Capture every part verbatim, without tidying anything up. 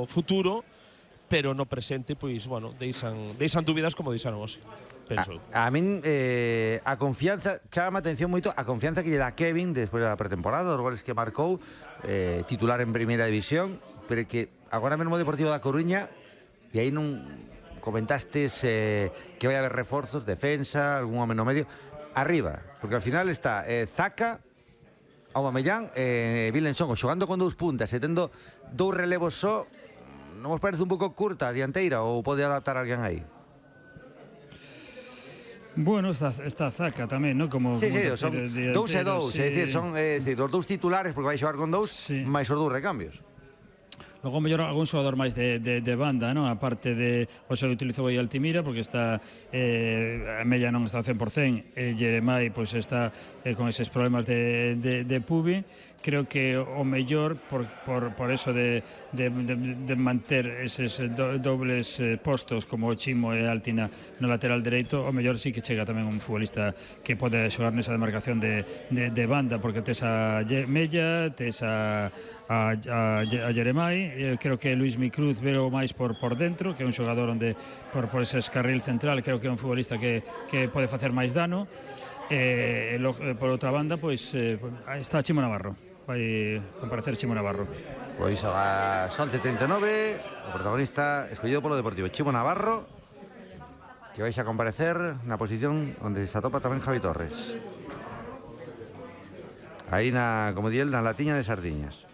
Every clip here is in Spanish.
no futuro, pero no presente, pois, bueno, deixan, deixan dúbidas como deixaron hoxe. Penso. A, a min eh, a confianza, chama a atención moito a confianza que lle dá Kevin despois da pretemporada, os goles que marcou, eh, titular en primeira división, pero que agora mesmo o Deportivo da Coruña, e aí non comentastes eh, que vai haber reforzos, defensa, algún home no medio, arriba, porque al final está eh, Zaka, Aubameyang e eh, Vilenson, xogando con dous puntas e tendo dous relevos só, non vos parece un pouco curta a dianteira ou pode adaptar alguén aí? Bueno, está, está Zaka tamén, ¿no? Como, sí, como sí, son de, dous e dous, sí. É dicir, son é dicir, os dous titulares porque vai xogar con dous, sí, máis os dous recambios. Logo, mellor, algún xogador máis de, de, de banda, non? A parte de... O xa utilizou aí Altimira, porque está... Eh, a Mella non está ao cen por cen. E Jeremai, pois, está eh, con eses problemas de, de, de pubi. Creo que o mellor, por, por, por eso de, de, de, de manter eses do, dobles eh, postos como o Chimo e Altina no lateral dereito, o mellor sí que chega tamén un futbolista que pode xogar nesa demarcación de, de, de banda, porque tes a Mella, tes a... A, a, a Jeremai, eh, creo que Luis Micruz veo máis por, por dentro, que é un xogador onde por, por ese carril central creo que é un futbolista que, que pode facer máis dano. Eh, lo, eh, por outra banda, pois eh, está Chimo Navarro, vai comparecer Chimo Navarro. Pois a las once e trinta e nove o protagonista escollido polo Deportivo, Chimo Navarro, que vais a comparecer na posición onde se atopa tamén Javi Torres, aí na, como di el, na latiña de sardiñas.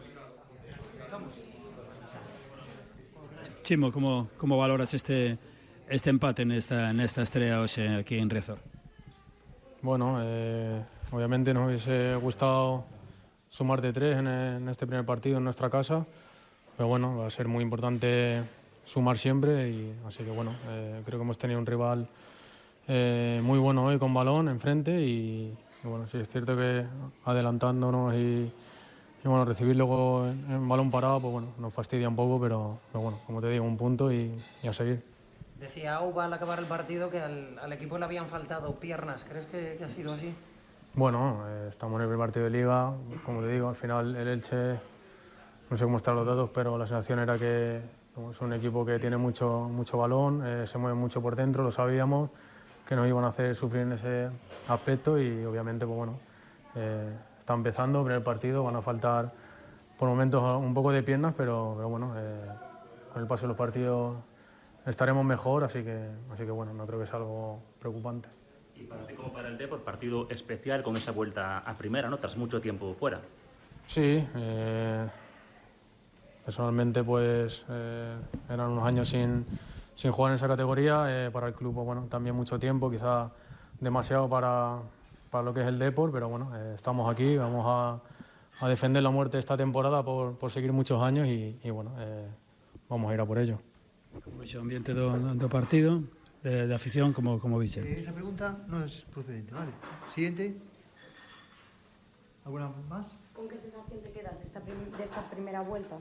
Chimo, como, como valoras este, este empate nesta, nesta estrella hoxe aquí en Riazor? Bueno, eh, obviamente nos hubiese gustado sumar de tres en, en este primer partido en nuestra casa, pero bueno, va a ser muy importante sumar siempre, y así que bueno, eh, creo que hemos tenido un rival eh, muy bueno hoy con balón enfrente, y, y bueno, sí es cierto que adelantándonos y Y bueno, recibir luego en, en balón parado, pues bueno, nos fastidia un poco, pero, pero bueno, como te digo, un punto y, y a seguir. Decía Auba al acabar el partido que al, al equipo le habían faltado piernas. ¿Crees que, que ha sido así? Bueno, eh, estamos en el primer partido de Liga, como te digo, al final el Elche, no sé cómo están los datos, pero la sensación era que bueno, es un equipo que tiene mucho, mucho balón, eh, se mueve mucho por dentro, lo sabíamos, que nos iban a hacer sufrir en ese aspecto, y obviamente, pues bueno, eh, está empezando el primer partido, van a faltar por momentos un poco de piernas, pero, pero bueno, eh, con el paso de los partidos estaremos mejor, así que, así que bueno, no creo que sea algo preocupante. Y para ti como para el Depor, partido especial con esa vuelta a primera, ¿no? Tras mucho tiempo fuera. Sí, eh, personalmente pues eh, eran unos años sin, sin jugar en esa categoría, eh, para el club, bueno, también mucho tiempo, quizá demasiado para... para lo que es el Depor, pero bueno, eh, estamos aquí, vamos a, a defender la muerte esta temporada por, por seguir muchos años, y, y bueno, eh, vamos a ir a por ello. Como o ambiente do, do partido, de, de afición, como, como dice. Eh, esa pregunta no es procedente, ¿vale? Siguiente. ¿Alguna más? ¿Con qué sensación te quedas de esta, prim de esta primera vuelta?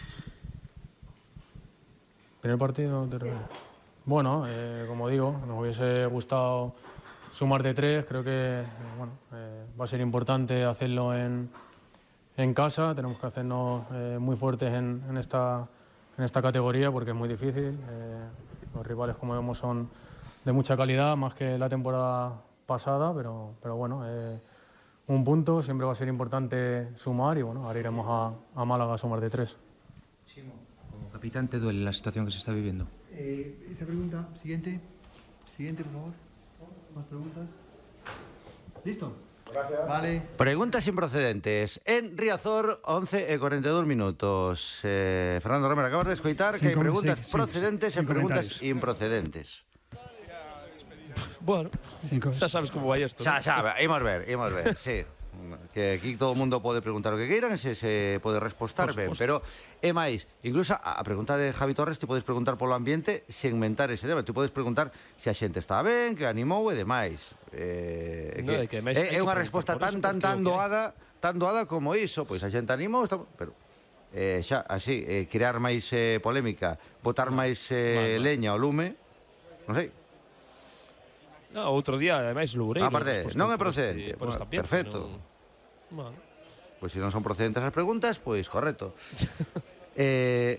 ¿Primer partido? De... Bueno, eh, como digo, nos hubiese gustado sumar de tres, creo que bueno, eh, va a ser importante hacerlo en, en casa, tenemos que hacernos eh, muy fuertes en, en, esta, en esta categoría, porque es muy difícil, eh, los rivales, como vemos, son de mucha calidad, más que la temporada pasada, pero, pero bueno, eh, un punto, siempre va a ser importante sumar, y bueno, ahora iremos a, a Málaga a sumar de tres. Chimo, como capitán, ¿te duele la situación que se está viviendo? Eh, esa pregunta, siguiente, siguiente por favor. ¿Más preguntas? ¿Listo? Gracias. Vale. Preguntas improcedentes en Riazor, once e cuarenta e dous minutos. eh, Fernando Romero, acabas de escoitar que hai preguntas sí, procedentes sí, e preguntas improcedentes. Bueno, Cinco. xa sabes como vai isto. Xa, xa, imos ver, imos ver, sí. Que aquí todo o mundo pode preguntar o que queiran, se se pode respostar ben, pero é máis, incluso a, a pregunta de Javi Torres, te podes preguntar polo ambiente sen mentar ese tema, te podes preguntar se a xente está ben, que animou e demais. Eh, no, que, que máis, é, é unha resposta tan tan tan doada, tan doada como iso, pois a xente animou, está, pero eh, xa, así, eh, crear máis eh, polémica, botar máis eh, leña ao lume, non sei. No, outro día, ademais, Loureiro. Aparte, non é procedente. Por esta bueno, perfecto. Non... Bueno. Pois pues, se non son procedentes as preguntas, pois pues, correcto. eh,